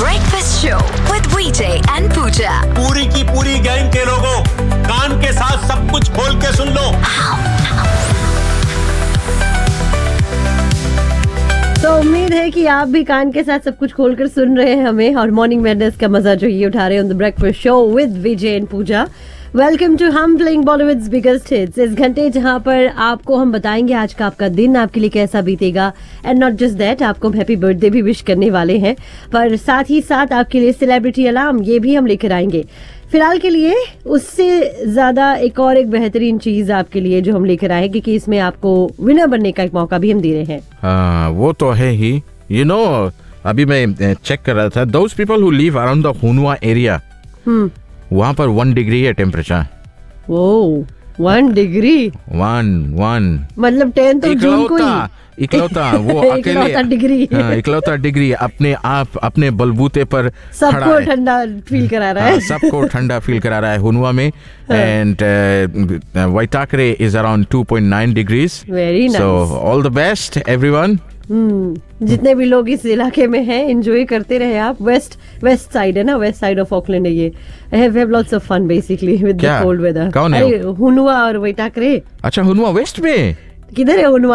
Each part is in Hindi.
Breakfast Show with VJ and Pooja. पूरी की पूरी गैंग के लोगों, कान के साथ सब कुछ खोल के सुन लो। तो उम्मीद है कि आप भी कान के साथ सब कुछ खोलकर सुन रहे हैं हमें और मॉर्निंग मैडनेस का मजा जो ये उठा रहे हैं on the breakfast show with Vijay and Puja. Welcome to हम प्लेइंग बॉलीवुड्स बिगेस्ट हिट्स, इस घंटे जहां पर आपको हम बताएंगे आज का आपका दिन आपके लिए कैसा बीतेगा। एंड नॉट जस्ट दैट, आपको हम हैप्पी बर्थडे भी विश करने वाले हैं, पर साथ ही साथ आपके लिए सेलिब्रिटी अलार्म ये भी हम लेकर आएंगे। फिलहाल के लिए उससे ज्यादा एक बेहतरीन चीज आपके लिए जो हम लेकर आए, क्योंकि इसमें आपको विनर बनने का एक मौका भी हम दे रहे हैं। वो तो है ही, यू नो अभी मैं चेक कर रहा था, those people who live around the हुनुआ area, वहाँ पर 1 डिग्री है टेम्परेचर। वो 1 डिग्री 1 मतलब 10 तो जून को ही इकलौता वो अकेले डिग्री इकलौता डिग्री अपने आप अपने बलबूते पर सबको ठंडा फील करा रहा है। सबको ठंडा फील करा रहा है हुनुआ में। And वाइटाकरे is around 2.9 degrees. Very nice, so all the best everyone. जितने भी लोग इस इलाके में हैं एंजॉय करते रहे आप। वेस्ट साइड है ना, वेस्ट साइड ऑफ ऑकलैंड है ये। Have lots of fun basically with the cold weather. कौन है? हुनुआ और वाइटाकरे। अच्छा, हुनुआ वेस्ट में? किधर है हुनुआ?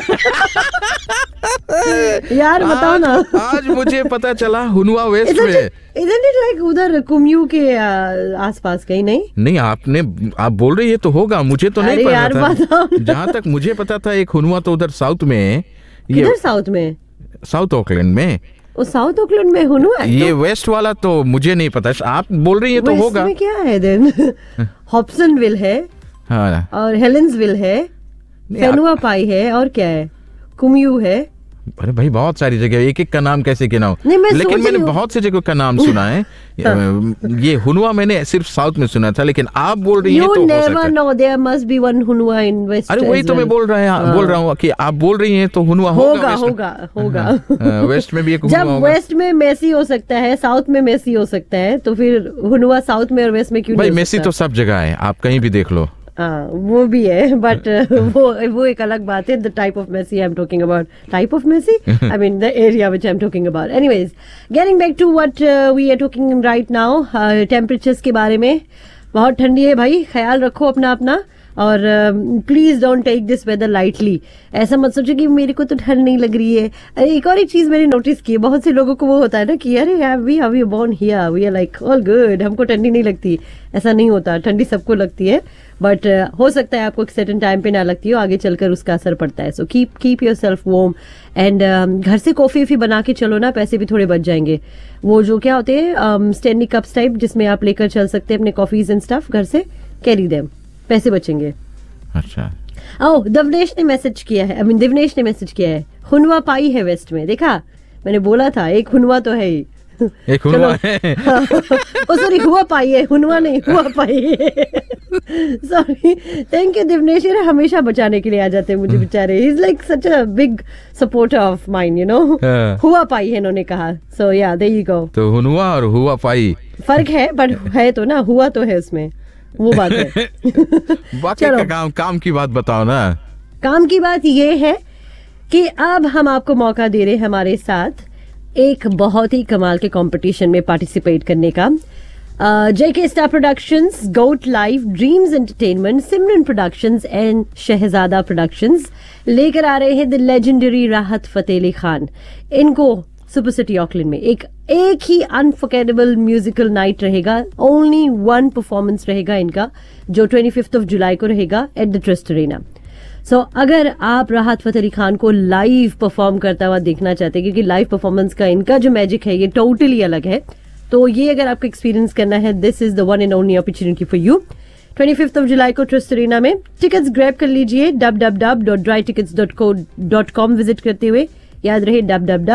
यार बताओ ना। आज मुझे पता चला हुनुआ वेस्ट में। Isn't it like उधर कुम्यू के आसपास कहीं? नहीं, आप बोल रही है तो होगा, मुझे तो नहीं पता था। जहाँ तक मुझे पता था एक हुनुआ तो उधर साउथ में है। किधर साउथ में? साउथ ऑकलैंड में। साउथ ऑकलैंड में हुनुआ है? ये वेस्ट वाला तो मुझे नहीं पता, आप बोल रही है तो होगा। में क्या है देन? हॉब्सनविल है और हेलेंसविल है, फेनुआ पाई है और क्या है, कुम्यू है। अरे भाई बहुत सारी जगह, एक एक का नाम कैसे गिनाऊं? लेकिन मैंने बहुत सी जगह का नाम सुना है। ये हुनुआ मैंने सिर्फ साउथ में सुना था, लेकिन आप बोल रही हैं तो हो सकता है। No, there must be one हुनुआ in waste. अरे वही तो मैं बोल रहा हूँ कि आप बोल रही हैं तो हुनुआ होगा। वेस्ट में भी एक हुनुआ जब होगा। वेस्ट में मेसी हो सकता है, साउथ में मेसी हो सकता है, तो फिर हुनुआ साउथ में और वेस्ट में क्यों नहीं? भाई मेसी तो सब जगह है, आप कहीं भी देख लो। वो भी है, बट वो एक अलग बात है। The type of Messi I am talking about, type of Messi, I mean the area which I am talking about. Anyways, getting back to what we are talking right now, temperatures के बारे में। बहुत ठंडी है भाई, ख्याल रखो अपना और please don't take this weather lightly. ऐसा मत सोचो कि मेरे को तो ठंड नहीं लग रही है। एक और एक चीज मैंने नोटिस की, बहुत से लोगों को वो होता है ना कि अरे यार we have born here, we are like all good, हमको ठंडी नहीं लगती। ऐसा नहीं होता, ठंडी सबको लगती है, बट हो सकता है आपको एक सर्टेन टाइम पे ना लगती हो, आगे चलकर उसका असर पड़ता है। So keep yourself warm and घर से कॉफी बना के चलो ना, पैसे भी थोड़े बच जाएंगे। वो जो क्या होते हैं स्टैंडी कप्स टाइप, जिसमें आप लेकर चल सकते हैं अपने कॉफीज एंड स्टफ, घर से कैरी देम, पैसे बचेंगे। अच्छा, दिवनेश ने मैसेज किया है, दिवनेश ने मैसेज किया है, हुनुआ पाई है वेस्ट में। देखा, मैंने बोला था एक हुनुआ तो है ही। एक हुनुआ है। सॉरी, हुआ पाई है, हुनुआ नहीं, हुआ पाई है। सॉरी, थैंक यू दिवनेश, ये हमेशा बचाने के लिए आ जाते हैं मुझे बेचारे। He is like such a big supporter of mine, you know. हुआ पाई है इन्होंने कहा। सो या देयर यू गो। तो हुनुआ और हुआ पाई फर्क है, बट है तो ना, हुआ तो है उसमें, वो बात है। बाकी का काम की बात बताओ ना। काम की बात ये है कि अब हम आपको मौका दे रहे हैं हमारे साथ एक बहुत ही कमाल के कंपटीशन में पार्टिसिपेट करने का। जेके star productions, goat live, dreams entertainment, Simran productions and Shahzada productions लेकर आ रहे हैं द लेजेंडरी राहत फतेह अली खान। इनको सुपर सिटी ऑकलैंड में एक ही अनफॉरगेटेबल म्यूजिकल नाइट रहेगा। ओनली 1 परफॉर्मेंस रहेगा इनका, जो 25 जुलाई को रहेगा एट द ट्रस्ट अरेना। सो अगर आप राहत फतेह अली खान को लाइव परफॉर्म करता हुआ देखना चाहते हैं, क्योंकि लाइव परफॉर्मेंस का इनका जो मैजिक है ये टोटली अलग है, तो ये अगर आपको एक्सपीरियंस करना है, this is the one and only opportunity for you. 25 जुलाई को ट्रस्ट अरेना में टिकट्स ग्रैब कर लीजिए www.drytickets.com विजिट करते हुए। याद रहे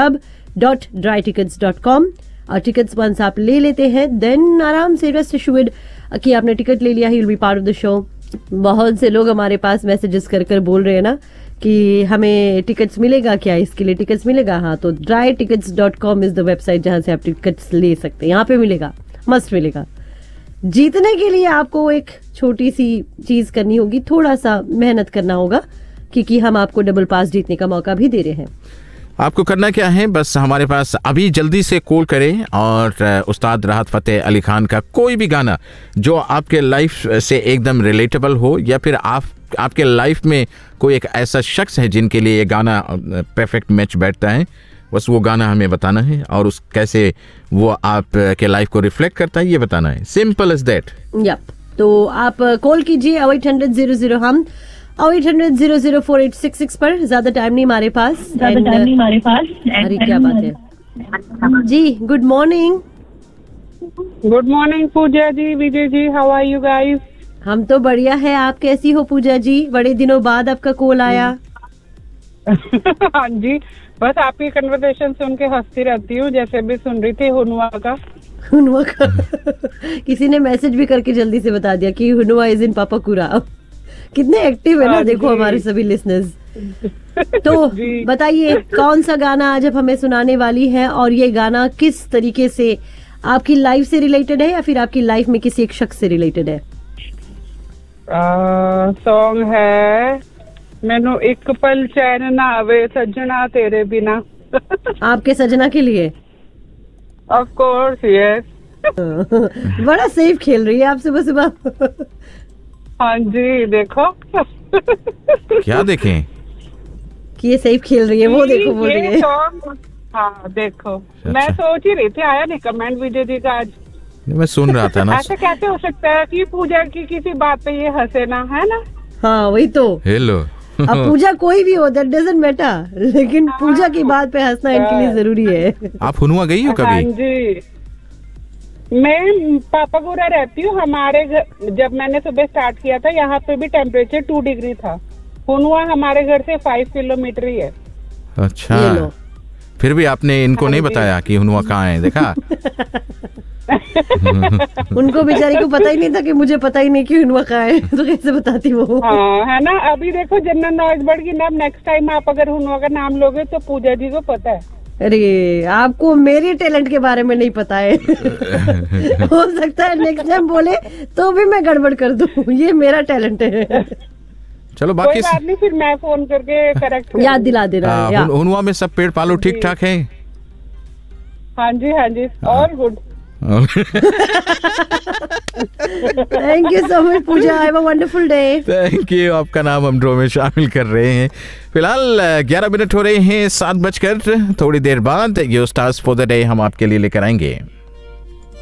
www.drytickets.com। और टिकट्स वंस आप ले लेते हैं, देन आराम से रेस्ट एश्योर्ड कि आपने टिकट ले लिया, he will be part of the show. बहुत से लोग हमारे पास मैसेजेस कर बोल रहे हैं ना कि हमें टिकट्स मिलेगा क्या, इसके लिए टिकट्स मिलेगा। हाँ, तो drytickets.com इज द वेबसाइट जहां से आप टिकट्स ले सकते हैं। यहाँ पे मिलेगा, मस्त मिलेगा। जीतने के लिए आपको एक छोटी सी चीज करनी होगी, थोड़ा सा मेहनत करना होगा, क्योंकि हम आपको डबल पास जीतने का मौका भी दे रहे हैं। आपको करना क्या है, बस हमारे पास अभी जल्दी से कॉल करें और उस्ताद राहत फ़तेह अली खान का कोई भी गाना जो आपके लाइफ से एकदम रिलेटेबल हो, या फिर आपके लाइफ में कोई एक ऐसा शख्स है जिनके लिए ये गाना परफेक्ट मैच बैठता है, बस वो गाना हमें बताना है और उस कैसे वो आपके लाइफ को रिफ्लेक्ट करता है ये बताना है। Simple as that. यप, तो आप कॉल कीजिए 0800 हम 0800 पर। ज्यादा टाइम नहीं हमारे पास। अरे क्या बात है जी। Good morning. Good morning Puja ji, Vijay ji, how are you guys? हम तो बढ़िया है, आप कैसी हो पूजा जी? बड़े दिनों बाद आपका कॉल आया। हाँ जी, बस आपकी कन्वर्सेशन सुन के हंसती रहती हूँ, जैसे भी सुन रही थी हुनवा का। किसी ने मैसेज भी करके जल्दी से बता दिया कि हुनवा इज इन पापाकुरा। कितने एक्टिव है ना, देखो हमारे सभी लिसनर्स। तो बताइए कौन सा गाना आज आप हमें सुनाने वाली है, और ये गाना किस तरीके से आपकी लाइफ से रिलेटेड है या फिर आपकी लाइफ में किसी एक शख्स से रिलेटेड है? सॉन्ग है मैनू एक पल चैन ना आवे सजना तेरे बिना। आपके सजना के लिए? Of course, yes. बड़ा सेफ खेल रही है आप सुबह सुबह। हाँ जी, देखो। क्या देखें कि ये सेफ खेल रही है, वो देखो बोल रही है। हाँ देखो, मैं सोच ही रही थी आया नहीं कमेंट विजय जी का आज। मैं सुन रहा था ना। ऐसा कैसे हो सकता है कि पूजा की किसी बात पे ये हंसे ना, है ना? हाँ वही तो। हेलो। अब पूजा कोई भी हो, दैट डजंट मैटर, लेकिन पूजा की बात पे हंसना इनके लिए जरूरी है। आप हुनवा गई हो कभी? हाँ जी, मैं पापागुरा रहती हूँ। हमारे घर जब मैंने सुबह स्टार्ट किया था, यहाँ पे भी टेम्परेचर 2 डिग्री था। हुनवा हमारे घर से 5 किलोमीटर ही है। अच्छा, फिर भी आपने इनको नहीं बताया कि हुनवा कहाँ है? देखा। उनको बेचारी को पता ही नहीं था कि मुझे पता ही नहीं कि हुनवा कहाँ है, तो कैसे बताती वो? हाँ, है ना। अभी देखो जनरल नॉलेज बढ़ गई ना। अब नेक्स्ट टाइम आप अगर हुनवा का नाम लोगे तो पूजा जी को पता है। अरे आपको मेरी टैलेंट के बारे में नहीं पता है। हो सकता है नेक्स्ट टाइम बोले तो भी मैं गड़बड़ कर दूं, ये मेरा टैलेंट है। चलो बाकी कोई बात नहीं, फिर मैं फोन करके करेक्ट याद दिला दे रहा है। हुनवा में सब पेड़ पालो ठीक ठाक है? हाँ जी, हाँ जी, all good. Thank you so much Puja, have a wonderful day. Thank you. आपका नाम हम ड्रॉ में शामिल कर रहे हैं। फिलहाल 11 मिनट हो रहे हैं 7 बजकर। थोड़ी देर बाद ये स्टार्स फॉर द डे हम आपके लिए लेकर आएंगे।